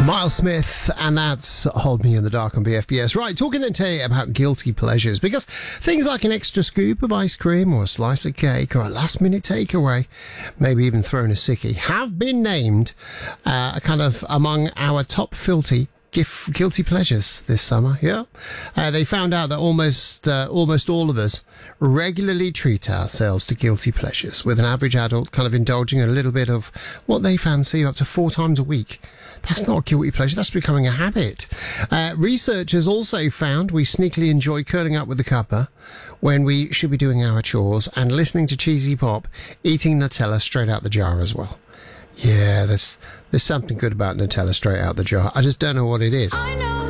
Miles Smith, and that's Hold Me in the Dark on BFBS. Right, talking then today about guilty pleasures, because things like an extra scoop of ice cream or a slice of cake or a last-minute takeaway, maybe even throwing a sickie, have been named kind of among our top guilty pleasures this summer. Yeah, they found out that almost all of us regularly treat ourselves to guilty pleasures, with an average adult kind of indulging a little bit of what they fancy up to 4 times a week. That's not a guilty pleasure, that's becoming a habit. Researchers also found we sneakily enjoy curling up with the cuppa when we should be doing our chores, and listening to cheesy pop, eating Nutella straight out the jar as well. Yeah, there's something good about Nutella straight out the jar. I just don't know what it is.